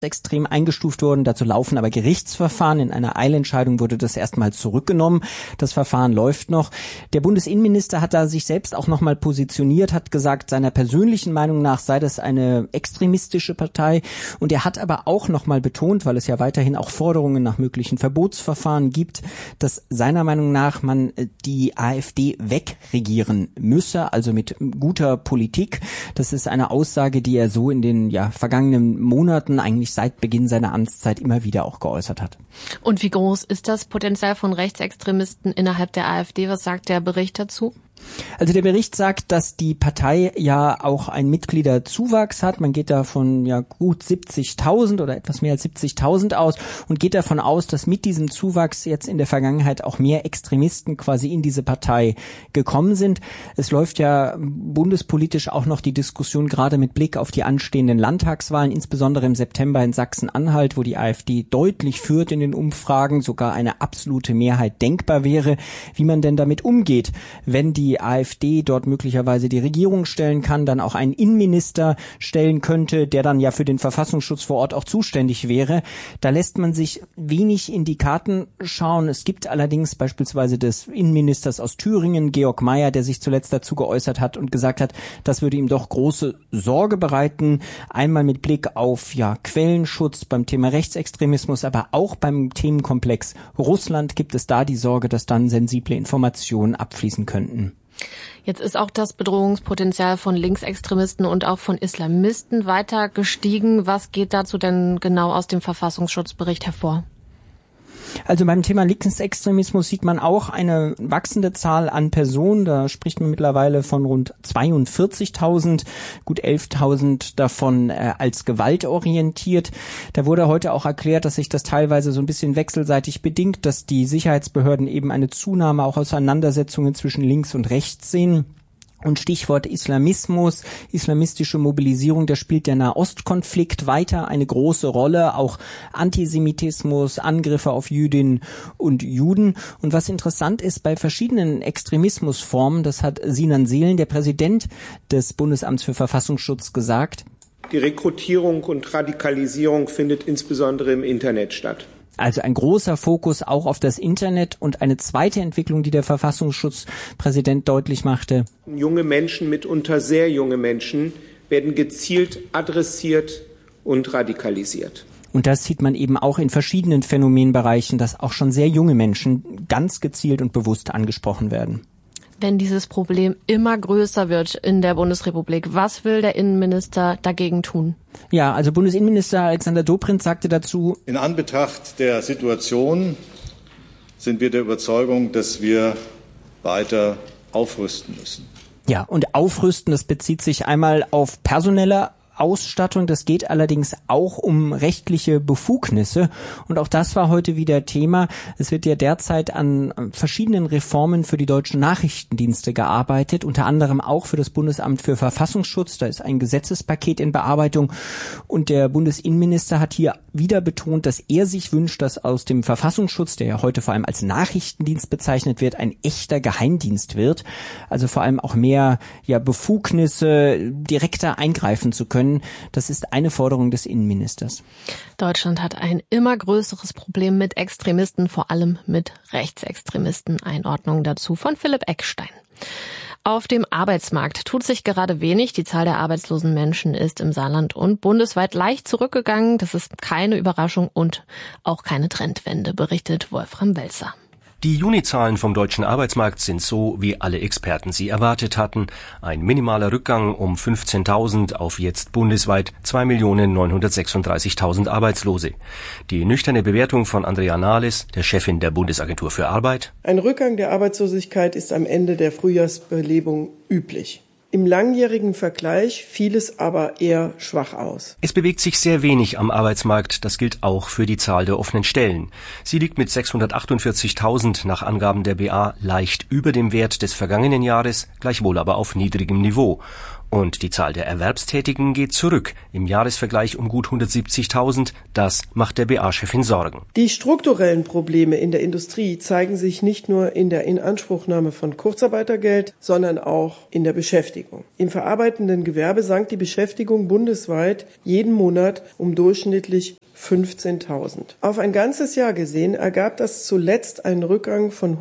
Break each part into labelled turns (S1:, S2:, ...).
S1: extrem eingestuft wurden. Dazu laufen aber Gerichtsverfahren. In einer Eilentscheidung wurde das erstmal zurückgenommen. Das Verfahren läuft noch. Der Bundesinnenminister hat da sich selbst auch nochmal positioniert, hat gesagt, seiner persönlichen Meinung nach sei das eine extremistische Partei. Und er hat aber auch nochmal betont, weil es ja weiterhin auch Forderungen nach möglichen Verbotsverfahren gibt, dass seiner Meinung nach man die AfD wegregieren müsse, also mit guter Politik. Das ist eine Aussage, die er so in den vergangenen Monaten, eigentlich seit Beginn seiner Amtszeit, immer wieder auch geäußert hat.
S2: Und wie groß ist das Potenzial von Rechtsextremisten innerhalb der AfD? Was sagt der Bericht dazu?
S1: Also der Bericht sagt, dass die Partei ja auch einen Mitgliederzuwachs hat. Man geht da von gut 70.000 oder etwas mehr als 70.000 aus und geht davon aus, dass mit diesem Zuwachs jetzt in der Vergangenheit auch mehr Extremisten quasi in diese Partei gekommen sind. Es läuft ja bundespolitisch auch noch die Diskussion gerade mit Blick auf die anstehenden Landtagswahlen, insbesondere im September in Sachsen-Anhalt, wo die AfD deutlich führt in den Umfragen, sogar eine absolute Mehrheit denkbar wäre, wie man denn damit umgeht, wenn die AfD dort möglicherweise die Regierung stellen kann, dann auch einen Innenminister stellen könnte, der dann ja für den Verfassungsschutz vor Ort auch zuständig wäre. Da lässt man sich wenig in die Karten schauen. Es gibt allerdings beispielsweise des Innenministers aus Thüringen, Georg Mayer, der sich zuletzt dazu geäußert hat und gesagt hat, das würde ihm doch große Sorge bereiten. Einmal mit Blick auf Quellenschutz beim Thema Rechtsextremismus, aber auch beim Themenkomplex Russland gibt es da die Sorge, dass dann sensible Informationen abfließen könnten.
S2: Jetzt ist auch das Bedrohungspotenzial von Linksextremisten und auch von Islamisten weiter gestiegen. Was geht dazu denn genau aus dem Verfassungsschutzbericht hervor?
S1: Also beim Thema Linksextremismus sieht man auch eine wachsende Zahl an Personen. Da spricht man mittlerweile von rund 42.000, gut 11.000 davon als gewaltorientiert. Da wurde heute auch erklärt, dass sich das teilweise so ein bisschen wechselseitig bedingt, dass die Sicherheitsbehörden eben eine Zunahme auch Auseinandersetzungen zwischen links und rechts sehen. Und Stichwort Islamismus, islamistische Mobilisierung, da spielt der Nahostkonflikt weiter eine große Rolle, auch Antisemitismus, Angriffe auf Jüdinnen und Juden. Und was interessant ist, bei verschiedenen Extremismusformen, das hat Sinan Seelen, der Präsident des Bundesamts für Verfassungsschutz, gesagt:
S3: Die Rekrutierung und Radikalisierung findet insbesondere im Internet statt.
S1: Also ein großer Fokus auch auf das Internet. Und eine zweite Entwicklung, die der Verfassungsschutzpräsident deutlich machte:
S3: Junge Menschen, mitunter sehr junge Menschen, werden gezielt adressiert und radikalisiert.
S1: Und das sieht man eben auch in verschiedenen Phänomenbereichen, dass auch schon sehr junge Menschen ganz gezielt und bewusst angesprochen werden.
S2: Wenn dieses Problem immer größer wird in der Bundesrepublik, was will der Innenminister dagegen tun?
S1: Ja, also Bundesinnenminister Alexander Dobrindt sagte dazu:
S4: In Anbetracht der Situation sind wir der Überzeugung, dass wir weiter aufrüsten müssen.
S1: Ja, und aufrüsten, das bezieht sich einmal auf personelle Ausstattung, das geht allerdings auch um rechtliche Befugnisse und auch das war heute wieder Thema. Es wird ja derzeit an verschiedenen Reformen für die deutschen Nachrichtendienste gearbeitet, unter anderem auch für das Bundesamt für Verfassungsschutz. Da ist ein Gesetzespaket in Bearbeitung und der Bundesinnenminister hat hier wieder betont, dass er sich wünscht, dass aus dem Verfassungsschutz, der ja heute vor allem als Nachrichtendienst bezeichnet wird, ein echter Geheimdienst wird. Also vor allem auch mehr Befugnisse, direkter eingreifen zu können. Das ist eine Forderung des Innenministers.
S2: Deutschland hat ein immer größeres Problem mit Extremisten, vor allem mit Rechtsextremisten. Einordnung dazu von Philipp Eckstein. Auf dem Arbeitsmarkt tut sich gerade wenig. Die Zahl der arbeitslosen Menschen ist im Saarland und bundesweit leicht zurückgegangen. Das ist keine Überraschung und auch keine Trendwende, berichtet Wolfram Welzer.
S5: Die Junizahlen vom deutschen Arbeitsmarkt sind so, wie alle Experten sie erwartet hatten. Ein minimaler Rückgang um 15.000 auf jetzt bundesweit 2.936.000 Arbeitslose. Die nüchterne Bewertung von Andrea Nahles, der Chefin der Bundesagentur für Arbeit:
S6: Ein Rückgang der Arbeitslosigkeit ist am Ende der Frühjahrsbelebung üblich. Im langjährigen Vergleich fiel es aber eher schwach aus.
S5: Es bewegt sich sehr wenig am Arbeitsmarkt, das gilt auch für die Zahl der offenen Stellen. Sie liegt mit 648.000 nach Angaben der BA leicht über dem Wert des vergangenen Jahres, gleichwohl aber auf niedrigem Niveau. Und die Zahl der Erwerbstätigen geht zurück, im Jahresvergleich um gut 170.000. Das macht der BA-Chefin Sorgen.
S6: Die strukturellen Probleme in der Industrie zeigen sich nicht nur in der Inanspruchnahme von Kurzarbeitergeld, sondern auch in der Beschäftigung. Im verarbeitenden Gewerbe sank die Beschäftigung bundesweit jeden Monat um durchschnittlich 15.000. Auf ein ganzes Jahr gesehen ergab das zuletzt einen Rückgang von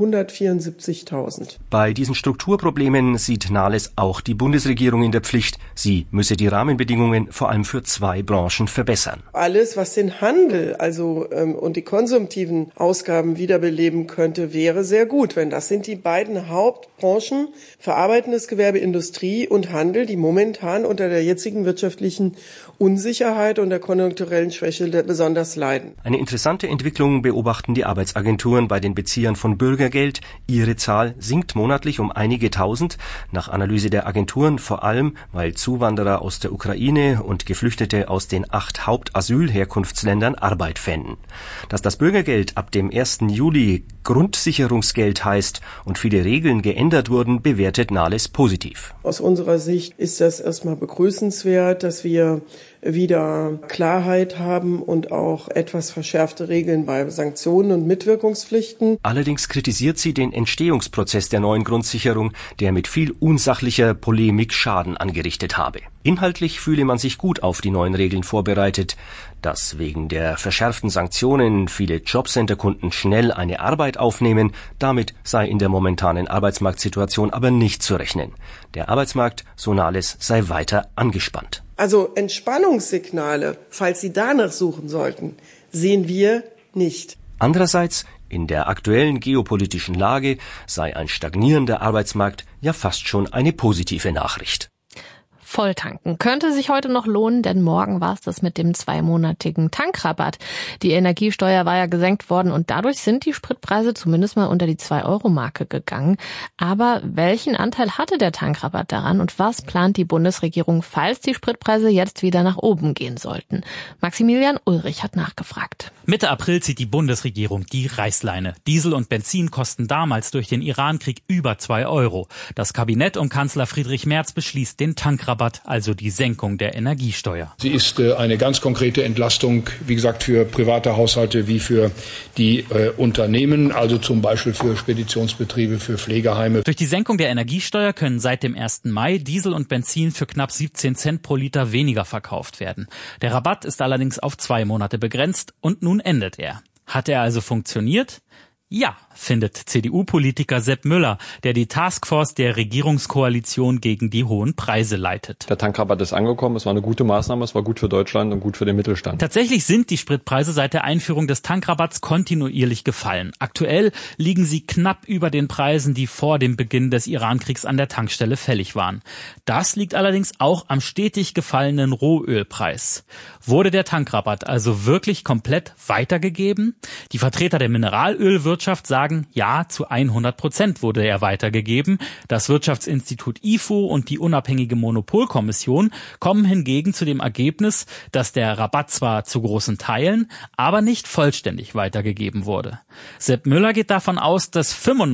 S6: 174.000.
S5: Bei diesen Strukturproblemen sieht Nahles auch die Bundesregierung in der Pflicht. Sie müsse die Rahmenbedingungen vor allem für 2 Branchen verbessern.
S6: Alles, was den Handel und die konsumtiven Ausgaben wiederbeleben könnte, wäre sehr gut. Denn das sind die beiden Hauptbranchen, verarbeitendes Gewerbe, Industrie und Handel, die momentan unter der jetzigen wirtschaftlichen Unsicherheit und der konjunkturellen Schwäche besonders leiden.
S5: Eine interessante Entwicklung beobachten die Arbeitsagenturen bei den Beziehern von Bürgergeld. Ihre Zahl sinkt monatlich um einige Tausend. Nach Analyse der Agenturen vor allem, weil Zuwanderer aus der Ukraine und Geflüchtete aus den 8 Hauptasylherkunftsländern Arbeit fänden. Dass das Bürgergeld ab dem 1. Juli Grundsicherungsgeld heißt und viele Regeln geändert wurden, bewertet Nahles positiv.
S6: Aus unserer Sicht ist das erstmal begrüßenswert, dass wir wieder Klarheit haben und auch etwas verschärfte Regeln bei Sanktionen und Mitwirkungspflichten.
S5: Allerdings kritisiert sie den Entstehungsprozess der neuen Grundsicherung, der mit viel unsachlicher Polemik Schaden angerichtet habe. Inhaltlich fühle man sich gut auf die neuen Regeln vorbereitet. Dass wegen der verschärften Sanktionen viele Jobcenter-Kunden schnell eine Arbeit aufnehmen, damit sei in der momentanen Arbeitsmarktsituation aber nicht zu rechnen. Der Arbeitsmarkt, so Nahles, sei weiter angespannt.
S6: Also Entspannungssignale, falls Sie danach suchen sollten, sehen wir nicht.
S5: Andererseits, in der aktuellen geopolitischen Lage sei ein stagnierender Arbeitsmarkt ja fast schon eine positive Nachricht.
S2: Volltanken könnte sich heute noch lohnen, denn morgen war es das mit dem 2-monatigen Tankrabatt. Die Energiesteuer war ja gesenkt worden und dadurch sind die Spritpreise zumindest mal unter die 2-Euro-Marke gegangen. Aber welchen Anteil hatte der Tankrabatt daran und was plant die Bundesregierung, falls die Spritpreise jetzt wieder nach oben gehen sollten? Maximilian Ulrich hat nachgefragt.
S7: Mitte April zieht die Bundesregierung die Reißleine. Diesel und Benzin kosten damals durch den Irankrieg über 2 Euro. Das Kabinett um Kanzler Friedrich Merz beschließt den Tankrabatt, also die Senkung der Energiesteuer.
S8: Sie ist eine ganz konkrete Entlastung, wie gesagt, für private Haushalte wie für die Unternehmen, also zum Beispiel für Speditionsbetriebe, für Pflegeheime.
S7: Durch die Senkung der Energiesteuer können seit dem 1. Mai Diesel und Benzin für knapp 17 Cent pro Liter weniger verkauft werden. Der Rabatt ist allerdings auf 2 Monate begrenzt und nun endet er. Hat er also funktioniert? Ja, findet CDU-Politiker Sepp Müller, der die Taskforce der Regierungskoalition gegen die hohen Preise leitet.
S9: Der Tankrabatt ist angekommen, es war eine gute Maßnahme, es war gut für Deutschland und gut für den Mittelstand.
S7: Tatsächlich sind die Spritpreise seit der Einführung des Tankrabatts kontinuierlich gefallen. Aktuell liegen sie knapp über den Preisen, die vor dem Beginn des Irankriegs an der Tankstelle fällig waren. Das liegt allerdings auch am stetig gefallenen Rohölpreis. Wurde der Tankrabatt also wirklich komplett weitergegeben? Die Vertreter der Mineralölwirtschaft sagen, ja, zu 100% wurde er weitergegeben. Das Wirtschaftsinstitut IFO und die unabhängige Monopolkommission kommen hingegen zu dem Ergebnis, dass der Rabatt zwar zu großen Teilen, aber nicht vollständig weitergegeben wurde. Sepp Müller geht davon aus, dass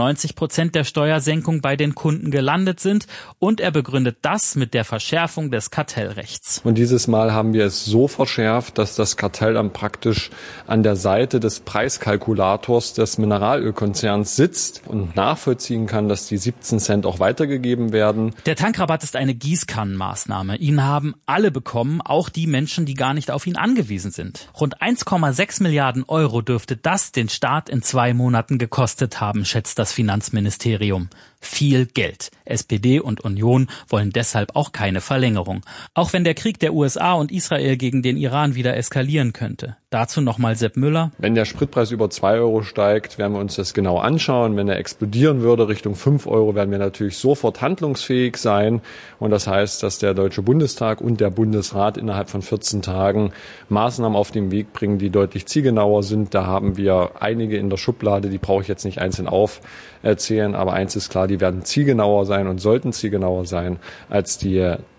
S7: 95% der Steuersenkung bei den Kunden gelandet sind und er begründet das mit der Verschärfung des Kartellrechts.
S9: Und dieses Mal haben wir es so verschärft, dass das Kartell dann praktisch an der Seite des Preiskalkulators des Mineralölkonzerns sitzt und nachvollziehen kann, dass die 17 Cent auch weitergegeben werden.
S7: Der Tankrabatt ist eine Gießkannenmaßnahme. Ihn haben alle bekommen, auch die Menschen, die gar nicht auf ihn angewiesen sind. Rund 1,6 Milliarden Euro dürfte das den Staat in 2 Monaten gekostet haben, schätzt das Finanzministerium. Viel Geld. SPD und Union wollen deshalb auch keine Verlängerung. Auch wenn der Krieg der USA und Israel gegen den Iran wieder eskalieren könnte. Dazu nochmal Sepp Müller.
S9: Wenn der Spritpreis über 2 Euro steigt, werden wir uns das genau anschauen. Wenn er explodieren würde Richtung 5 Euro, werden wir natürlich sofort handlungsfähig sein. Und das heißt, dass der Deutsche Bundestag und der Bundesrat innerhalb von 14 Tagen Maßnahmen auf den Weg bringen, die deutlich zielgenauer sind. Da haben wir einige in der Schublade, die brauche ich jetzt nicht einzeln aufzählen. Aber eins ist klar, die werden zielgenauer sein und sollten zielgenauer sein als die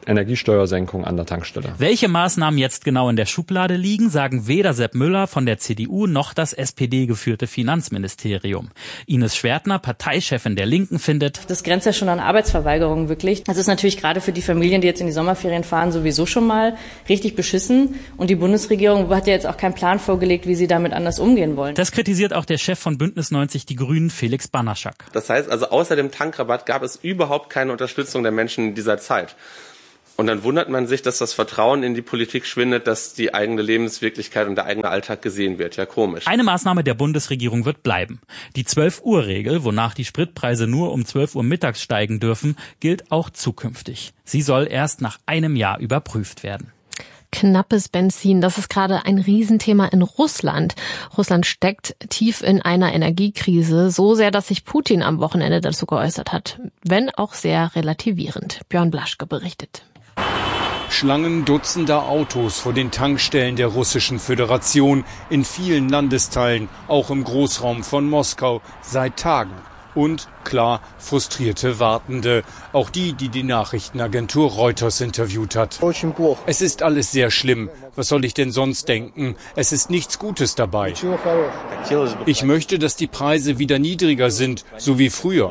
S9: Energiesteuersenkung an der Tankstelle.
S7: Welche Maßnahmen jetzt genau in der Schublade liegen, sagen weder Sepp Müller von der CDU noch das SPD-geführte Finanzministerium. Ines Schwertner, Parteichefin der Linken, findet:
S10: Das grenzt ja schon an Arbeitsverweigerung wirklich. Das ist natürlich gerade für die Familien, die jetzt in die Sommerferien fahren, sowieso schon mal richtig beschissen. Und die Bundesregierung hat ja jetzt auch keinen Plan vorgelegt, wie sie damit anders umgehen wollen.
S7: Das kritisiert auch der Chef von Bündnis 90 Die Grünen, Felix Banaschak.
S11: Das heißt also, außer dem Tankrabatt gab es überhaupt keine Unterstützung der Menschen in dieser Zeit. Und dann wundert man sich, dass das Vertrauen in die Politik schwindet, dass die eigene Lebenswirklichkeit und der eigene Alltag gesehen wird. Ja, komisch.
S7: Eine Maßnahme der Bundesregierung wird bleiben. Die 12-Uhr-Regel, wonach die Spritpreise nur um 12 Uhr mittags steigen dürfen, gilt auch zukünftig. Sie soll erst nach einem Jahr überprüft werden.
S2: Knappes Benzin, das ist gerade ein Riesenthema in Russland. Russland steckt tief in einer Energiekrise, so sehr, dass sich Putin am Wochenende dazu geäußert hat, wenn auch sehr relativierend. Björn Blaschke berichtet.
S12: Schlangen dutzender Autos vor den Tankstellen der Russischen Föderation in vielen Landesteilen, auch im Großraum von Moskau, seit Tagen. Und, klar, frustrierte Wartende. Auch die Nachrichtenagentur Reuters interviewt hat. Es ist alles sehr schlimm. Was soll ich denn sonst denken? Es ist nichts Gutes dabei. Ich möchte, dass die Preise wieder niedriger sind, so wie früher.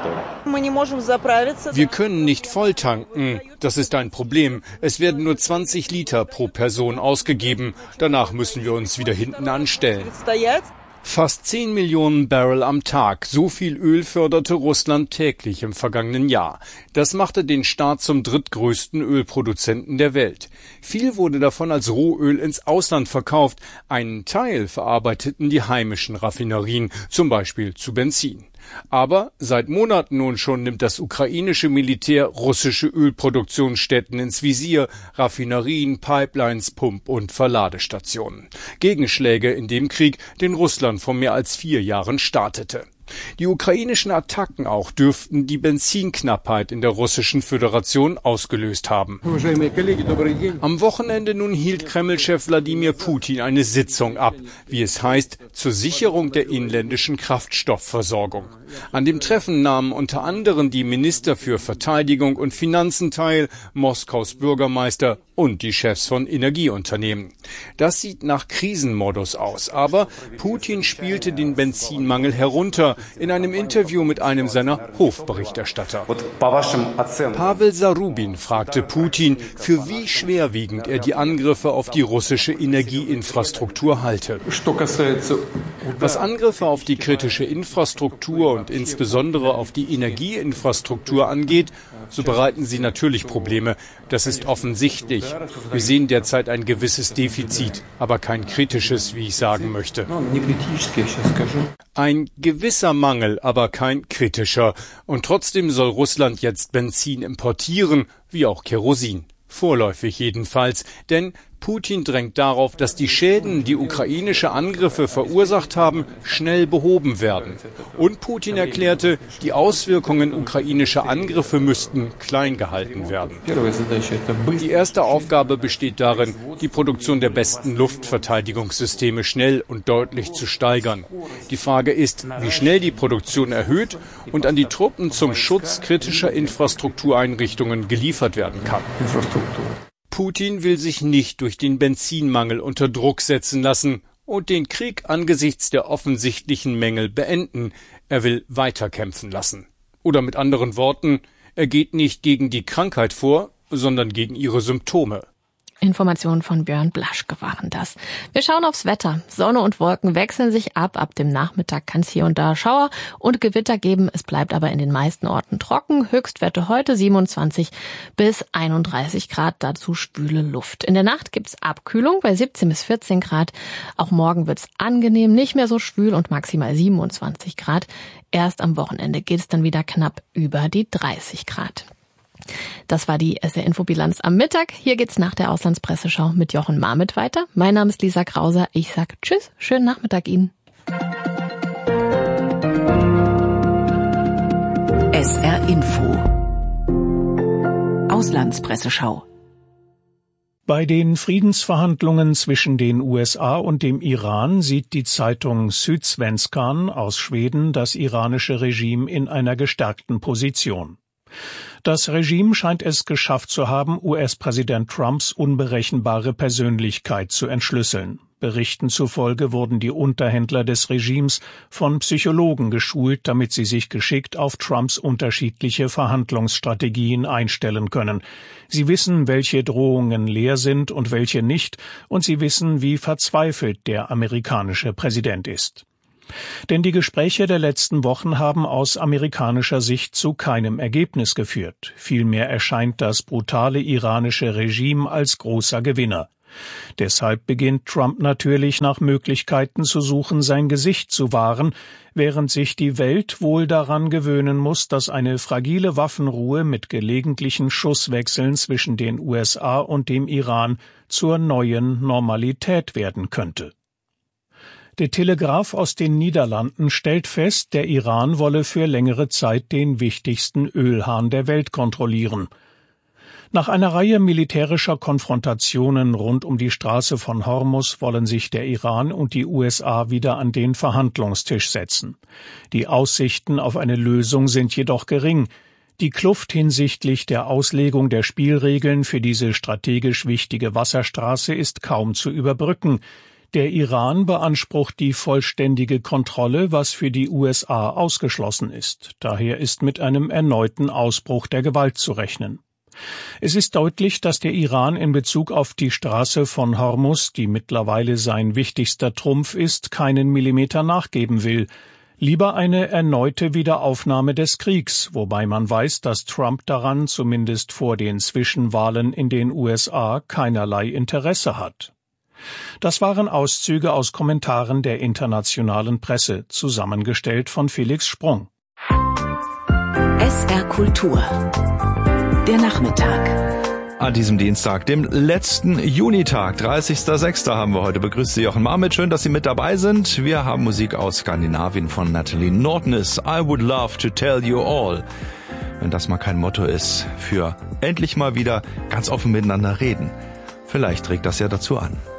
S12: Wir können nicht voll tanken. Das ist ein Problem. Es werden nur 20 Liter pro Person ausgegeben. Danach müssen wir uns wieder hinten anstellen. Fast 10 Millionen Barrel am Tag. So viel Öl förderte Russland täglich im vergangenen Jahr. Das machte den Staat zum drittgrößten Ölproduzenten der Welt. Viel wurde davon als Rohöl ins Ausland verkauft. Einen Teil verarbeiteten die heimischen Raffinerien, zum Beispiel zu Benzin. Aber seit Monaten nun schon nimmt das ukrainische Militär russische Ölproduktionsstätten ins Visier, Raffinerien, Pipelines, Pump- und Verladestationen. Gegenschläge in dem Krieg, den Russland vor mehr als 4 Jahren startete. Die ukrainischen Attacken auch dürften die Benzinknappheit in der Russischen Föderation ausgelöst haben. Am Wochenende nun hielt Kreml-Chef Wladimir Putin eine Sitzung ab, wie es heißt, zur Sicherung der inländischen Kraftstoffversorgung. An dem Treffen nahmen unter anderem die Minister für Verteidigung und Finanzen teil, Moskaus Bürgermeister und die Chefs von Energieunternehmen. Das sieht nach Krisenmodus aus, aber Putin spielte den Benzinmangel herunter in einem Interview mit einem seiner Hofberichterstatter. Pavel Zarubin fragte Putin, für wie schwerwiegend er die Angriffe auf die russische Energieinfrastruktur halte. Was Angriffe auf die kritische Infrastruktur und insbesondere auf die Energieinfrastruktur angeht, so bereiten sie natürlich Probleme. Das ist offensichtlich. Wir sehen derzeit ein gewisses Defizit, aber kein kritisches, wie ich sagen möchte. Ein gewisser Mangel, aber kein kritischer. Und trotzdem soll Russland jetzt Benzin importieren, wie auch Kerosin. Vorläufig jedenfalls, denn Putin drängt darauf, dass die Schäden, die ukrainische Angriffe verursacht haben, schnell behoben werden. Und Putin erklärte, die Auswirkungen ukrainischer Angriffe müssten klein gehalten werden. Die erste Aufgabe besteht darin, die Produktion der besten Luftverteidigungssysteme schnell und deutlich zu steigern. Die Frage ist, wie schnell die Produktion erhöht und an die Truppen zum Schutz kritischer Infrastruktureinrichtungen geliefert werden kann. Putin will sich nicht durch den Benzinmangel unter Druck setzen lassen und den Krieg angesichts der offensichtlichen Mängel beenden. Er will weiterkämpfen lassen. Oder mit anderen Worten, er geht nicht gegen die Krankheit vor, sondern gegen ihre Symptome.
S2: Informationen von Björn Blaschke waren das. Wir schauen aufs Wetter. Sonne und Wolken wechseln sich ab. Ab dem Nachmittag kann es hier und da Schauer und Gewitter geben. Es bleibt aber in den meisten Orten trocken. Höchstwerte heute 27 bis 31 Grad. Dazu schwüle Luft. In der Nacht gibt's Abkühlung bei 17 bis 14 Grad. Auch morgen wird's angenehm, nicht mehr so schwül und maximal 27 Grad. Erst am Wochenende geht's dann wieder knapp über die 30 Grad. Das war die SR-Info-Bilanz am Mittag. Hier geht's nach der Auslandspresseschau mit Jochen Marmit weiter. Mein Name ist Lisa Krauser. Ich sag Tschüss, schönen Nachmittag Ihnen.
S13: SR-Info Auslandspresseschau.
S14: Bei den Friedensverhandlungen zwischen den USA und dem Iran sieht die Zeitung Sydsvenskan aus Schweden das iranische Regime in einer gestärkten Position. Das Regime scheint es geschafft zu haben, US-Präsident Trumps unberechenbare Persönlichkeit zu entschlüsseln. Berichten zufolge wurden die Unterhändler des Regimes von Psychologen geschult, damit sie sich geschickt auf Trumps unterschiedliche Verhandlungsstrategien einstellen können. Sie wissen, welche Drohungen leer sind und welche nicht, und sie wissen, wie verzweifelt der amerikanische Präsident ist. Denn die Gespräche der letzten Wochen haben aus amerikanischer Sicht zu keinem Ergebnis geführt. Vielmehr erscheint das brutale iranische Regime als großer Gewinner. Deshalb beginnt Trump natürlich nach Möglichkeiten zu suchen, sein Gesicht zu wahren, während sich die Welt wohl daran gewöhnen muss, dass eine fragile Waffenruhe mit gelegentlichen Schusswechseln zwischen den USA und dem Iran zur neuen Normalität werden könnte. Der Telegraph aus den Niederlanden stellt fest, der Iran wolle für längere Zeit den wichtigsten Ölhahn der Welt kontrollieren. Nach einer Reihe militärischer Konfrontationen rund um die Straße von Hormuz wollen sich der Iran und die USA wieder an den Verhandlungstisch setzen. Die Aussichten auf eine Lösung sind jedoch gering. Die Kluft hinsichtlich der Auslegung der Spielregeln für diese strategisch wichtige Wasserstraße ist kaum zu überbrücken. Der Iran beansprucht die vollständige Kontrolle, was für die USA ausgeschlossen ist. Daher ist mit einem erneuten Ausbruch der Gewalt zu rechnen. Es ist deutlich, dass der Iran in Bezug auf die Straße von Hormuz, die mittlerweile sein wichtigster Trumpf ist, keinen Millimeter nachgeben will. Lieber eine erneute Wiederaufnahme des Kriegs, wobei man weiß, dass Trump daran zumindest vor den Zwischenwahlen in den USA keinerlei Interesse hat. Das waren Auszüge aus Kommentaren der internationalen Presse, zusammengestellt von Felix Sprung.
S13: SR Kultur. Der Nachmittag.
S15: An diesem Dienstag, dem letzten Junitag, 30.06. haben wir heute. Begrüßt Sie Jochen Marmit. Schön, dass Sie mit dabei sind. Wir haben Musik aus Skandinavien von Natalie Nordnes. I would love to tell you all. Wenn das mal kein Motto ist für endlich mal wieder ganz offen miteinander reden. Vielleicht regt das ja dazu an.